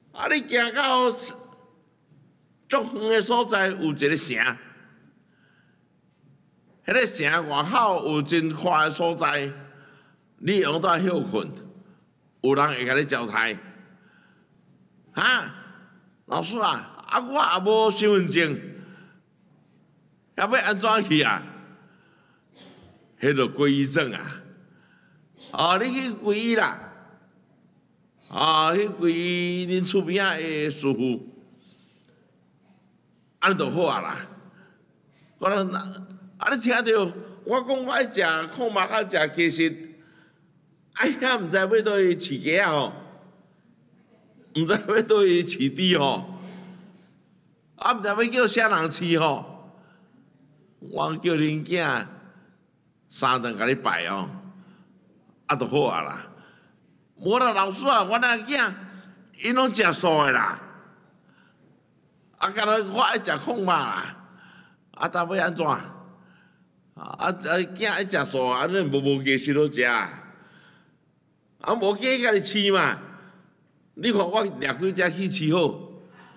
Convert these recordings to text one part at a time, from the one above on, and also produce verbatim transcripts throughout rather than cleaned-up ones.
啊，你行到足远的所在有一个城，迄个城外口有真宽的所在，你用到休困，有人会甲你招待。啊，老师啊，啊我也无身份证，要要安怎去啊？迄个皈依证啊，哦，你去皈依啦。啊，迄规恁厝边仔的师傅，安尼就好啊啦。可能啊，你听着，我讲我爱食控肉啊，食鸡翅，哎呀，毋知要倒去饲鸡啊吼，毋知要倒去饲猪吼，啊，毋知要叫啥人饲吼，我叫恁囝三顿甲你拜哦，啊，就好啊啦。无啦，老师啊，我那囝，伊拢食素的啦，啊，干若我爱食控肉啦，啊，但要安怎？啊啊，囝爱食素，啊，恁无无鸡翅好食啊？啊，无鸡甲你饲嘛？你看我掠几只去饲好？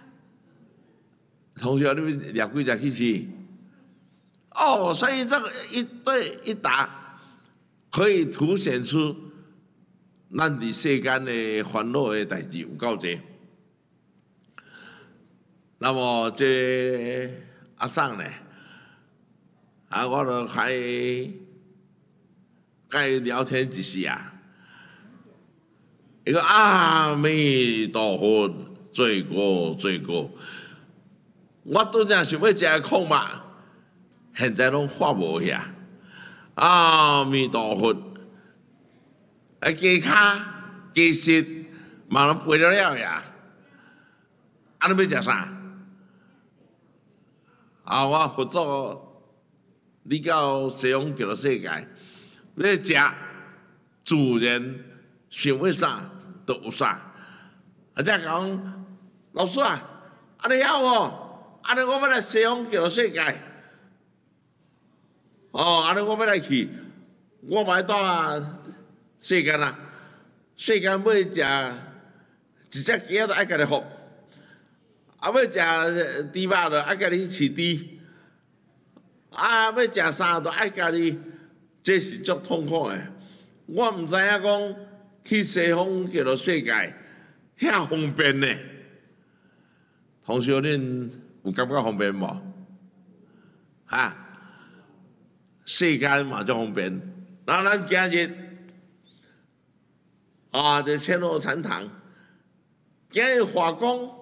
同学，你们掠几只去饲？哦，所以这个一对一答，可以凸显出。咱伫世间的烦恼的代志有够济，那么这阿桑呢？啊，我就还跟伊聊天一时啊，伊讲阿弥陀佛，罪过罪过。我拄则想要食个控肉，现在拢发无遐。阿弥陀佛。啊，鸡骹、鸡翅嘛拢背了了呀，啊，你要食啥？啊，我佛祖，你到西方极乐世界，你食自然想要啥都有啥。啊，再讲老师啊，啊你晓无？啊你我要来西方极乐世界，哦，啊你我要来去，我买到啊。世间啊，世间要食一只鸡仔，都爱家己服；啊，要食猪肉就爱家己去饲猪；啊，要食啥都爱家己，这是足痛苦的。我毋知影讲去西方极乐世界遐方便呢。同学，恁有感觉方便无？哈，世间嘛足方便，那咱今日。啊！这千罗禅堂，今日法公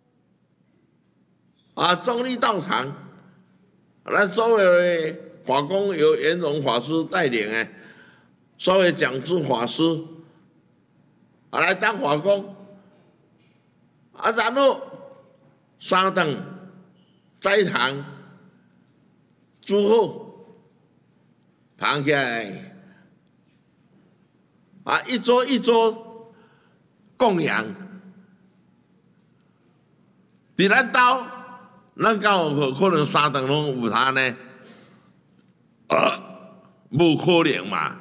啊，中立道场，咱所有的法公由圆融法师带领的，所有讲师法师啊来当法公，啊，然后三顿斋堂诸后旁起来。啊，一桌一桌供养，伫咱兜，咱敢有可能三顿拢有他呢？啊，无可能嘛。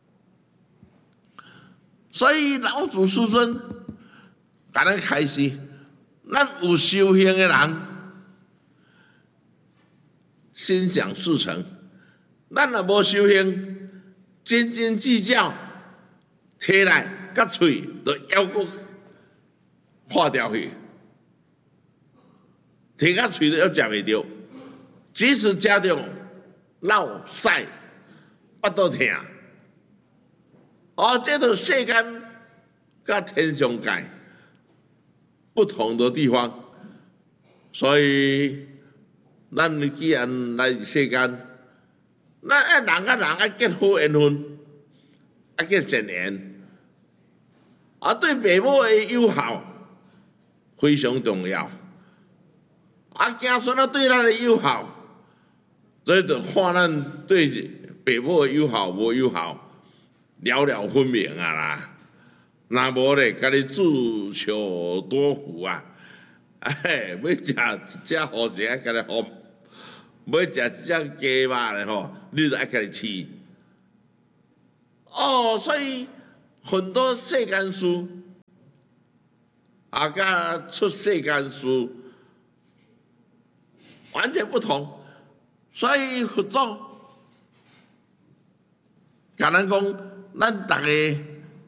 所以老祖师尊，甲咱开示，咱有修行的人，心想事成；咱若无修行，斤斤计较。摕来甲喙都咬过化掉去，摕甲喙都要食袂着，即使食着落屎、腹肚疼，哦，这都世间甲天上界不同的地方，所以咱既然来世间，咱爱人甲人爱结好缘分，爱结善缘。啊，对父母的友好非常重要。啊，子孙啊对咱的友好，所以就看咱对父母的友好无友好，了了分明啊啦。若无咧，家己自求多福啊！哎，要食一只好食，家己好；要食一只鸡肉咧吼，你就爱家己饲。哦，所以。很多世间书啊，甲出世间事完全不同。所以佛祖甲咱讲，咱大家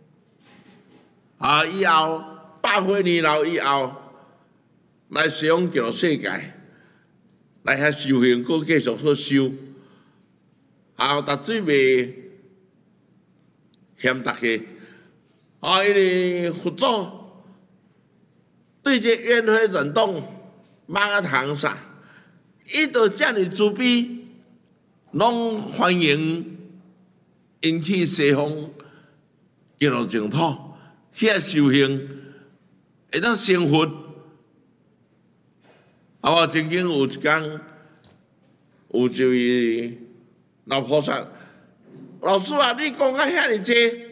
啊以后百岁年老以后，来西方极乐世界，来遐修行，搁继续好修，啊，逐水袂嫌大家。啊，因为佛祖对这冤魂转动马啊堂啥，伊就遮尔慈悲，拢欢迎因去西方极乐净土去遐修行，会当成佛。啊，我曾经有一天有一位老菩萨，老师啊，你讲啊遐尼济。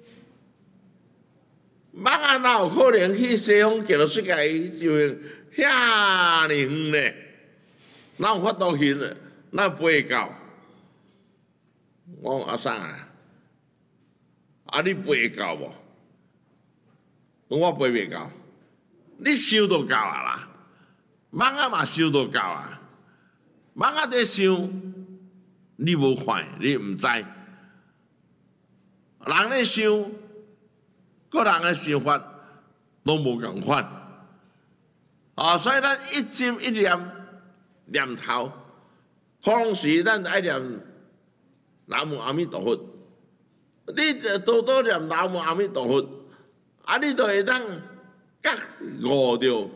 蠓仔哪有可能去西方极乐世界修行遐尼远呢？哪有法度去呢？哪飞会到？我讲阿桑啊，啊你飞会到无？我飞袂到，你修就到啊啦。蠓仔嘛修就到啊。蠓仔在想，你无看，你毋知。人咧想。个人的想法都无共款，啊，所以咱一心一念念头，同时咱爱念南无阿弥陀佛。你多多念南无阿弥陀佛，啊，你就会当觉悟到，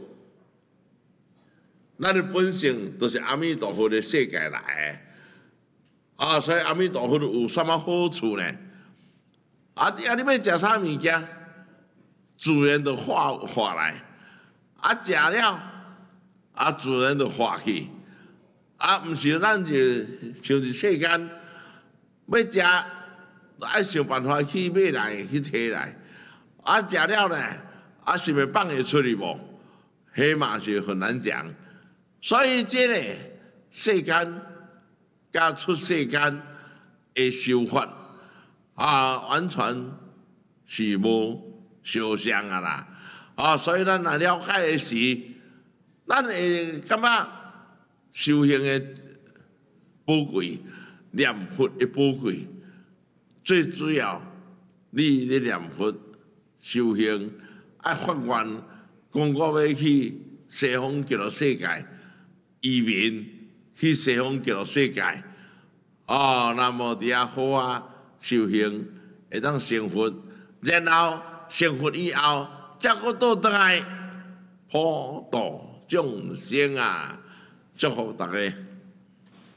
咱的本性都是阿弥陀佛的世界来的，啊，所以阿弥陀佛有什么好处呢？啊，啊，你要食啥物件？自然就化化来，啊食了，啊自然就化去，啊毋是咱就像是世间要食，爱想办法去买来去摕来，啊食了呢，啊是袂放会出去无？迄嘛是很难讲。所以这个世间甲出世间的修法啊，完全是无相像啊啦，啊，所以咱若了解的时，咱会感觉修行的宝贵，念佛的宝贵，最主要你咧念佛修行，爱发愿讲我要去西方极乐世界，移民去西方极乐世界，哦，那么伫遐好啊修行，会当成佛，然后。成佛以后，才搁倒转来普度众生啊！祝福大家。